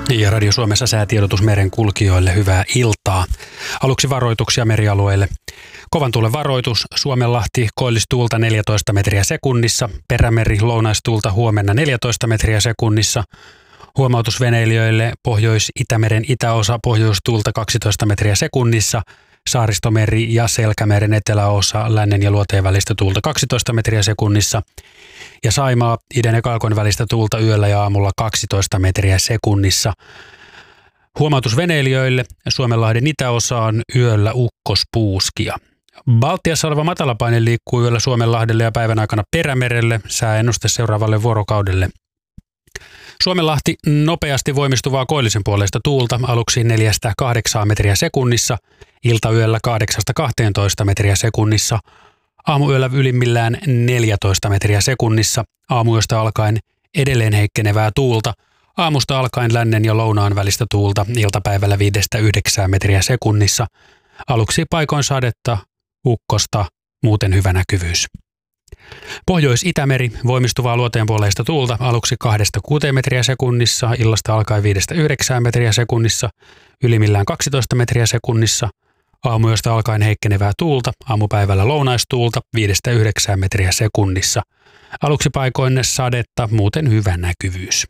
Ja Radio Suomessa säätiedotus merenkulkijoille, hyvää iltaa. Aluksi varoituksia merialueille. Kovan tuulen varoitus, Suomenlahti, koillistuulta 14 metriä sekunnissa, Perämeri, lounaistuulta huomenna 14 metriä sekunnissa. Huomautus veneilijöille, Pohjois-Itämeren itäosa, pohjoistuulta 12 metriä sekunnissa, Saaristomeri ja Selkämeren eteläosa, lännen ja luoteen välistä tuulta 12 metriä sekunnissa. Ja Saimaa, idän ja kaakon välistä tuulta yöllä ja aamulla 12 metriä sekunnissa. Huomautus veneilijöille, Suomenlahden itäosaan yöllä ukkospuuskia. Baltiassa oleva matalapaine liikkuu yöllä Suomenlahdelle ja päivän aikana Perämerelle, sääennuste seuraavalle vuorokaudelle. Suomenlahti nopeasti voimistuvaa koillisen puoleista tuulta, aluksi 4-8 metriä sekunnissa, iltayöllä 8-12 metriä sekunnissa, aamuyöllä ylimmillään 14 metriä sekunnissa, aamuyöstä alkaen edelleen heikkenevää tuulta, aamusta alkaen lännen ja lounaan välistä tuulta, iltapäivällä 5-9 metriä sekunnissa, aluksi paikoin sadetta, ukkosta, muuten hyvä näkyvyys. Pohjois-Itämeri, voimistuvaa luoteenpuoleista tuulta, aluksi 2-6 metriä sekunnissa, illasta alkaen 5-9 metriä sekunnissa, ylimmillään 12 metriä sekunnissa, aamuyöstä alkaen heikkenevää tuulta, aamupäivällä lounaistuulta 5-9 metriä sekunnissa, aluksi paikoin sadetta, muuten hyvä näkyvyys.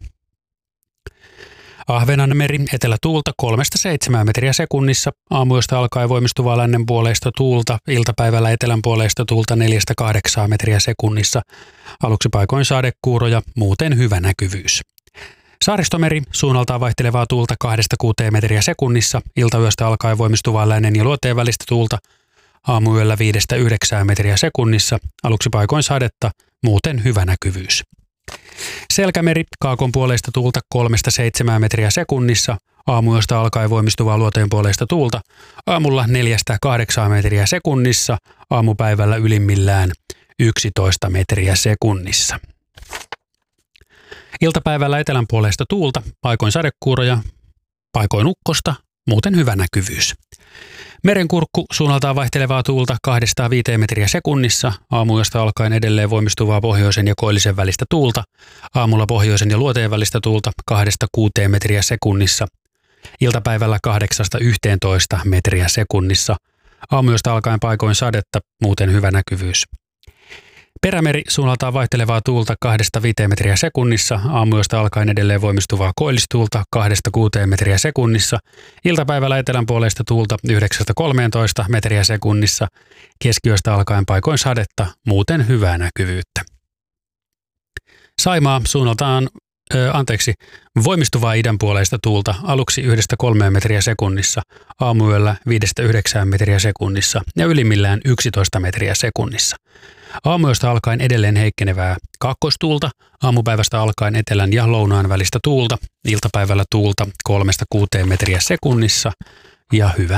Ahvenanmeri, etelätuulta 3-7 metriä sekunnissa, aamuyöstä alkaen voimistuvaa lännenpuoleista tuulta, iltapäivällä etelänpuoleista tuulta 4-8 metriä sekunnissa, aluksi paikoin sadekuuroja, muuten hyvä näkyvyys. Saaristomeri, suunnaltaan vaihtelevaa tuulta 2-6 metriä sekunnissa, iltayöstä alkaen voimistuvaa lännen ja luoteen välistä tuulta, aamuyöllä 5-9 metriä sekunnissa, aluksi paikoin sadetta, muuten hyvä näkyvyys. Selkämeri, kaakon puoleista tuulta 3-7 metriä sekunnissa, aamuyöstä alkaen voimistuvaa luoteen puoleista tuulta, aamulla 4-8 metriä sekunnissa, aamupäivällä ylimmillään 11 metriä sekunnissa. Iltapäivällä etelän puoleista tuulta, paikoin sadekuuroja, paikoin ukkosta, muuten hyvä näkyvyys. Merenkurkku, suunnaltaan vaihtelevaa tuulta 2-5 metriä sekunnissa, aamuyöstä alkaen edelleen voimistuvaa pohjoisen ja koillisen välistä tuulta, aamulla pohjoisen ja luoteen välistä tuulta 2-6 metriä sekunnissa, iltapäivällä 8-11 metriä sekunnissa, aamuyöstä alkaen paikoin sadetta, muuten hyvä näkyvyys. Perämeri, suunnaltaan vaihtelevaa tuulta 2-5 metriä sekunnissa, aamuyöstä alkaen edelleen voimistuvaa koillistuulta 2-6 metriä sekunnissa, iltapäivällä etelänpuoleista tuulta 9-13 metriä sekunnissa, keskiyöstä alkaen paikoin sadetta, muuten hyvää näkyvyyttä. Saimaa, suunnaltaan voimistuvaa idänpuoleista tuulta, aluksi 1-3 metriä sekunnissa, aamuyöllä 5-9 metriä sekunnissa ja ylimmillään 11 metriä sekunnissa. Aamuyöstä alkaen edelleen heikkenevää kaakkoistuulta, aamupäivästä alkaen etelän ja lounaan välistä tuulta, iltapäivällä tuulta 3-6 metriä sekunnissa ja hyvä